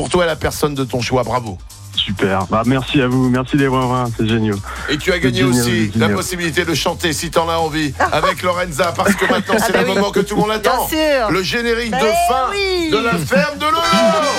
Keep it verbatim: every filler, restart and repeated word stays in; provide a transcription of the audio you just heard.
pour toi et la personne de ton choix. Bravo. Super. Bah, merci à vous. Merci les Wawins. C'est génial. Et tu as gagné génial, aussi génial. la possibilité de chanter, si t'en as envie, avec Lorenza, parce que maintenant, c'est Ah bah le oui. moment que tout le monde attend. Bien sûr. Le générique Ben de fin oui. de la ferme de Lolo.